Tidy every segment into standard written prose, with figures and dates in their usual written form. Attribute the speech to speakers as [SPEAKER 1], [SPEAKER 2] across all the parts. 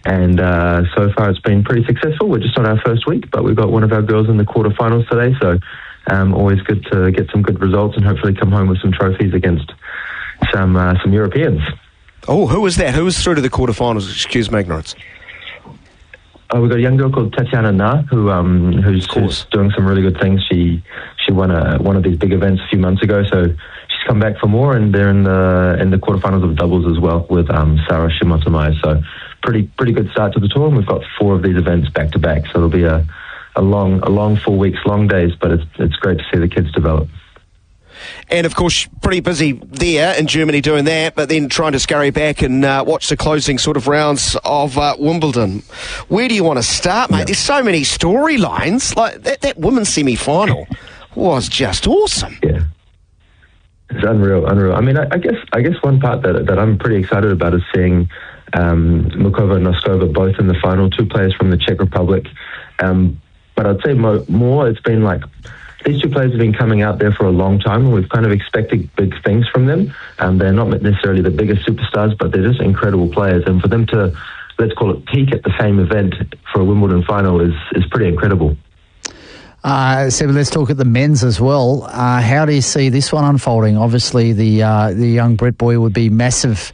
[SPEAKER 1] And so far it's been pretty successful. We're just on our first week, but we've got one of our girls in the quarterfinals today, so always good to get some good results and hopefully come home with some trophies against some Europeans.
[SPEAKER 2] Oh, who was that? Who was through to the quarterfinals? Excuse my ignorance.
[SPEAKER 1] Oh, we've got a young girl called Tatiana Na, who's doing some really good things. She won one of these big events a few months ago, so she's come back for more, and they're in the quarterfinals of doubles as well with Sarah Shimotomai. So pretty good start to the tour, and we've got 4 of these events back to back. So it'll be a long 4 weeks, long days, but it's great to see the kids develop.
[SPEAKER 2] And, of course, pretty busy there in Germany doing that, but then trying to scurry back and watch the closing sort of rounds of Wimbledon. Where do you want to start, mate? Yeah. There's so many storylines. Like, that women's semi-final was just awesome.
[SPEAKER 1] Yeah. It's unreal. I mean, I guess one part that I'm pretty excited about is seeing Mukova and Noskova both in the final, 2 players from the Czech Republic. But I'd say more it's been like these 2 players have been coming out there for a long time, and we've kind of expected big things from them. They're not necessarily the biggest superstars, but they're just incredible players. And for them to, let's call it, peak at the same event for a Wimbledon final is pretty incredible.
[SPEAKER 3] So let's talk at the men's as well. How do you see this one unfolding? Obviously, the young Brett boy would be massive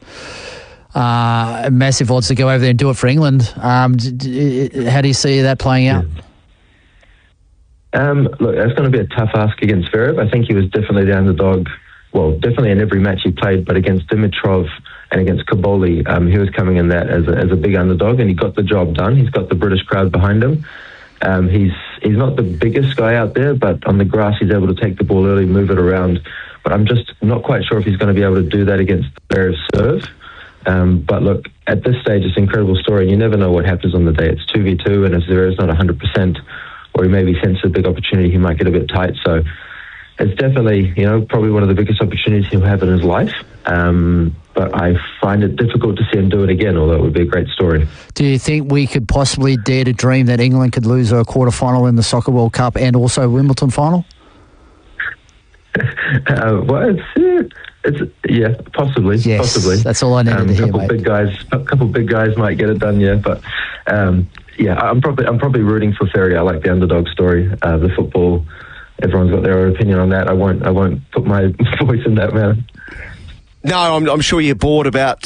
[SPEAKER 3] odds to go over there and do it for England. How do you see that playing out?
[SPEAKER 1] Look, that's going to be a tough ask against Zverev. I think he was definitely the underdog. Well, definitely in every match he played, but against Dimitrov and against Kaboli, he was coming in that as a big underdog, and he got the job done. He's got the British crowd behind him. He's not the biggest guy out there, but on the grass he's able to take the ball early, move it around. But I'm just not quite sure if he's going to be able to do that against Zverev's serve. But look, at this stage, it's an incredible story, and you never know what happens on the day. It's 2v2, and if Zverev's not 100%, or he maybe senses a big opportunity, he might get a bit tight. So it's definitely, probably one of the biggest opportunities he'll have in his life. But I find it difficult to see him do it again, although it would be a great story.
[SPEAKER 3] Do you think we could possibly dare to dream that England could lose a quarter-final in the Soccer World Cup and also Wimbledon final?
[SPEAKER 1] Well, it's possibly.
[SPEAKER 3] Yes,
[SPEAKER 1] possibly.
[SPEAKER 3] That's all I needed to hear, mate.
[SPEAKER 1] A couple big guys might get it done, yeah. But I'm probably rooting for Ferry. I like the underdog story. The football, everyone's got their own opinion on that. I won't put my voice in that, man.
[SPEAKER 2] No, I'm sure you're bored about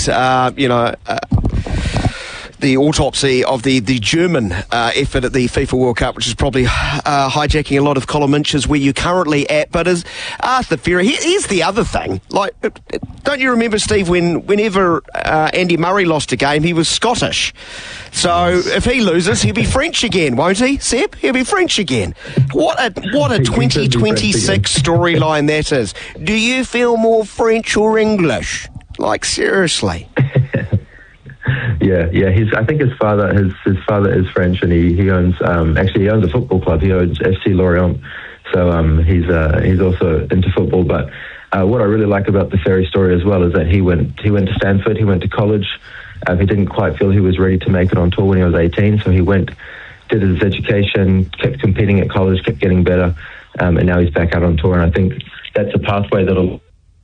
[SPEAKER 2] the autopsy of the German effort at the FIFA World Cup, which is probably hijacking a lot of column inches where you're currently at. But as Arthur Ferry, here's the other thing. Like, don't you remember, Steve, whenever Andy Murray lost a game, he was Scottish. So if he loses, he'll be French again, won't he, Seb? He'll be French again. What a 2026 storyline that is. Do you feel more French or English? Like, seriously.
[SPEAKER 1] Yeah. I think his father is French, and he owns he owns a football club. He owns FC Lorient, so he's also into football. But what I really like about the Ferry story as well is that he went to Stanford. He went to college. He didn't quite feel he was ready to make it on tour when he was 18, so he went, did his education, kept competing at college, kept getting better, and now he's back out on tour. And I think that's a pathway that'll.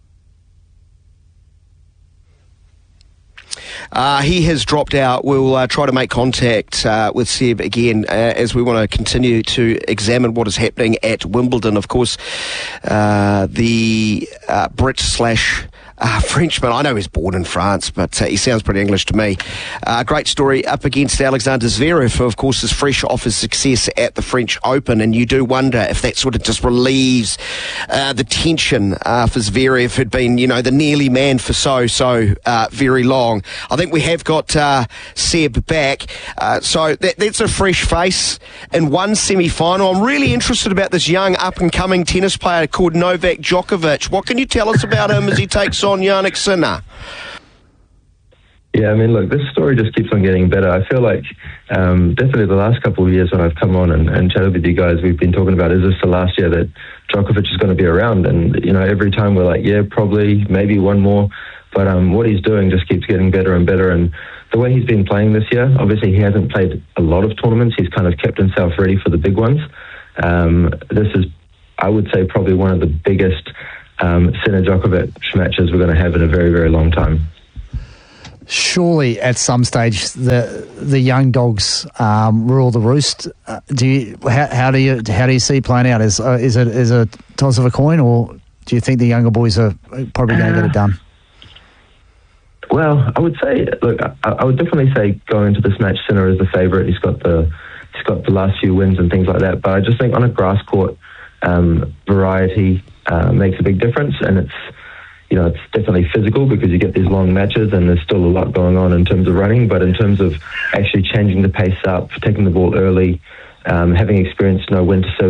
[SPEAKER 2] He has dropped out. We'll try to make contact with Seb again as we want to continue to examine what is happening at Wimbledon. Of course, the Brit / Frenchman. I know he's born in France, but he sounds pretty English to me. Great story up against Alexander Zverev, who, of course, is fresh off his success at the French Open, and you do wonder if that sort of just relieves the tension for Zverev, who'd been, the nearly man for so very long. I think we have got Seb back, so that's a fresh face in one semi-final. I'm really interested about this young up-and-coming tennis player called Novak Djokovic. What can you tell us about him as he takes on Jannik Sinner?
[SPEAKER 1] Yeah, I mean, look, this story just keeps on getting better. I feel like definitely the last couple of years when I've come on and chatted with you guys, we've been talking about, is this the last year that Djokovic is going to be around? And, every time we're like, yeah, probably, maybe one more. But what he's doing just keeps getting better and better. And the way he's been playing this year, obviously he hasn't played a lot of tournaments. He's kind of kept himself ready for the big ones. This is, I would say, probably one of the biggest Sinner Djokovic matches we're going to have in a very, very long time.
[SPEAKER 3] Surely, at some stage, the young dogs rule the roost. How do you see it playing out? Is it a toss of a coin, or do you think the younger boys are probably going to get it done?
[SPEAKER 1] Well, I would say, look, I would definitely say going into this match, Sinner is the favourite. He's got the last few wins and things like that. But I just think on a grass court, variety makes a big difference, and it's definitely physical because you get these long matches and there's still a lot going on in terms of running. But in terms of actually changing the pace up, taking the ball early, having experience to know when to serve